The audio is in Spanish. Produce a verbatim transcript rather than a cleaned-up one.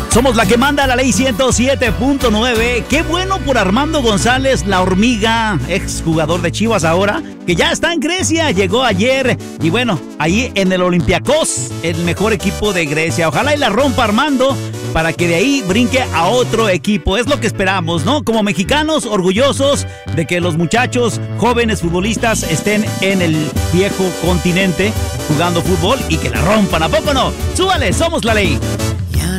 Somos la que manda la ley ciento siete punto nueve. Qué bueno por Armando González, la hormiga, exjugador de Chivas ahora, que ya está en Grecia, llegó ayer y bueno, ahí en el Olympiacos, el mejor equipo de Grecia. Ojalá y la rompa Armando para que de ahí brinque a otro equipo. Es lo que esperamos, ¿no? Como mexicanos, orgullosos de que los muchachos jóvenes futbolistas estén en el viejo continente jugando fútbol y que la rompan. ¿A poco no? ¡Súbale! Somos la ley.